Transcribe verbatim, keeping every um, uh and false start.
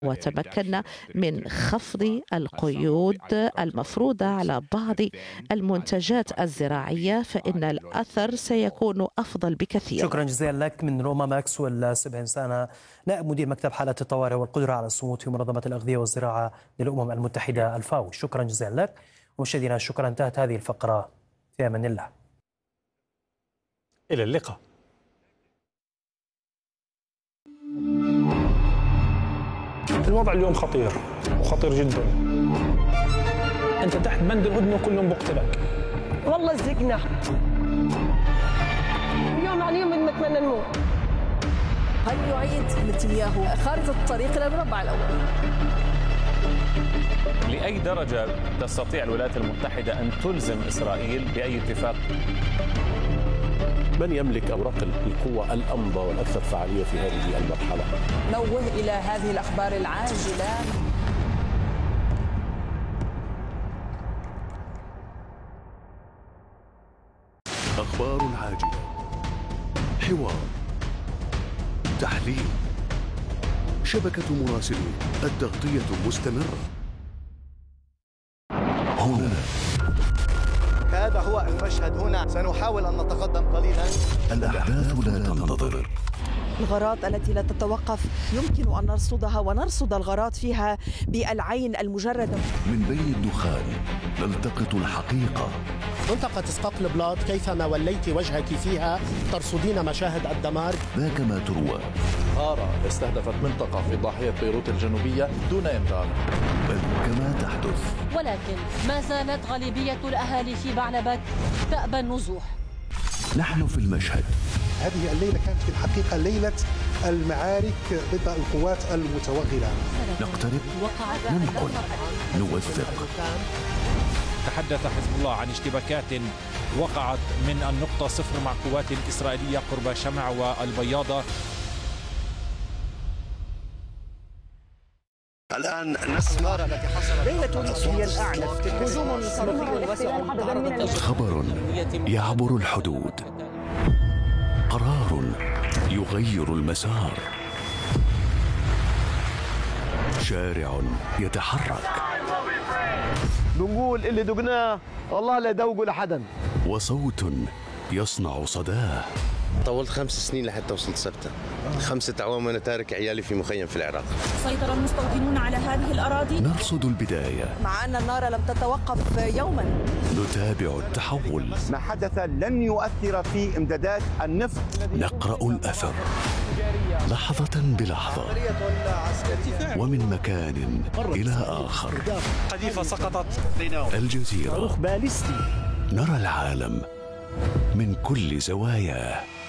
وتمكنا من خفض القيود المفروضة على بعض المنتجات الزراعية، فإن الأثر سيكون أفضل بكثير. شكرا جزيلا لك. من روما ماكسويل سبهنسانة، نائب مدير مكتب حالات الطوارئ والقدرة على الصمود في منظمة الأغذية والزراعة للأمم المتحدة الفاو. شكرا جزيلا لك. ومشاهدينا شكرا، انتهت هذه الفقرة، في أمان الله. إلى اللقاء. الوضع اليوم خطير وخطير جدا. انت تحت بند الهدنه كلهم بقتلك. والله زقنا يوم عن يوم نتمنى نموت. هل يعيد نتنياهو خارطة الطريق إلى المربع الأول؟ لأي درجة تستطيع الولايات المتحدة أن تلزم إسرائيل بأي اتفاق؟ من يملك أوراق القوة الأمضى والأكثر فعالية في هذه المرحلة؟ نوه إلى هذه الأخبار العاجلة. أخبار عاجلة، حوار، تحليل، شبكة مراسلين، التغطية مستمرة هنا. هذا هو المشهد هنا. سنحاول أن نتقدم قليلا. الأحداث لا تنتظر. الغارات التي لا تتوقف يمكن أن نرصدها ونرصد الغارات فيها بالعين المجردة. من بين الدخان نلتقط الحقيقة. منطقة اسقاط البلاط كيفما وليت وجهك فيها ترصدين مشاهد الدمار. ذاك ما تروى. غارة استهدفت منطقة في ضاحية بيروت الجنوبية دون إنذار. بل كما تحدث. ولكن ما زالت غالبية الأهالي في بعلبك تأبى النزوح. نحن في المشهد. هذه الليلة كانت في الحقيقة ليلة المعارك ضد القوات المتوغلة. نقترب، ننقل، نوثق. تحدث حزب الله عن اشتباكات وقعت من النقطة صفر مع قوات إسرائيلية قرب شمع والبياضة. الآن نسمع التي حصلت ليلة هي الأعنف، هجوم صاروخي وسع. خبر يعبر الحدود، قرار يغير المسار، شارع يتحرك. بنقول اللي دقناه والله لا يدوقوا لحدا. وصوت يصنع صداه. طولت خمس سنين لحتى وصلت سبتة. خمسة أعوام وأنا تارك عيالي في مخيم في العراق. سيطر المستوطنون على هذه الأراضي. نرصد البداية مع أن النار لم تتوقف يوما. نتابع التحول. ما حدث لن يؤثر في إمدادات النفط. نقرأ الأثر لحظة بلحظة ومن مكان إلى آخر. قذيفة سقطت. الجزيرة. صاروخ باليستي. نرى العالم من كل زواياه.